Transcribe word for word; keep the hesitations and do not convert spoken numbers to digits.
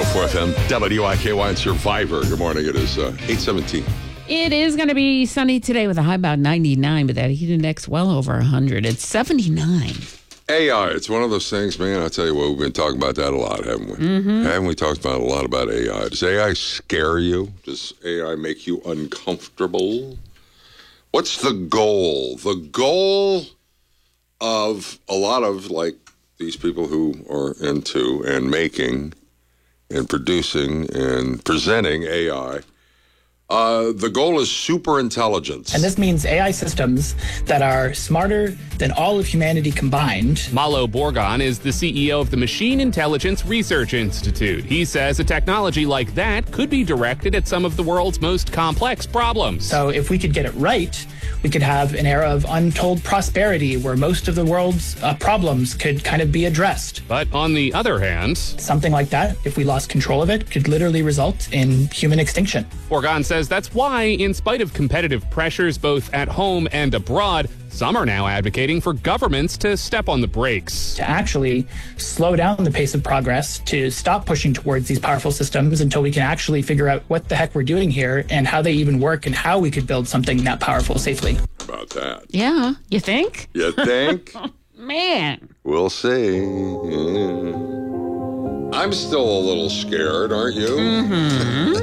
four F M, W I K Y, and Survivor. Good morning. It is uh, eight seventeen. It is going to be sunny today with a high about ninety-nine, but that heat index well over one hundred. It's seventy-nine. A I, it's one of those things, man. I tell you what, we've been talking about that a lot, haven't we? Mm-hmm. Haven't we talked about a lot about A I? Does A I scare you? Does A I make you uncomfortable? What's the goal? The goal of a lot of, like, these people who are into and making and producing and presenting A I, uh, the goal is super intelligence. And this means A I systems that are smarter than all of humanity combined. Malo Borgon is the C E O of the Machine Intelligence Research Institute. He says a technology like that could be directed at some of the world's most complex problems. So if we could get it right, we could have an era of untold prosperity where most of the world's uh, problems could kind of be addressed. But on the other hand, something like that, if we lost control of it, could literally result in human extinction. Borgon says that's why, in spite of competitive pressures both at home and abroad, some are now advocating for governments to step on the brakes. To actually slow down the pace of progress, to stop pushing towards these powerful systems until we can actually figure out what the heck we're doing here and how they even work and how we could build something that powerful safely. How about that? Yeah, you think? You think? Man. We'll see. Yeah. I'm still a little scared, aren't you? Mm-hmm.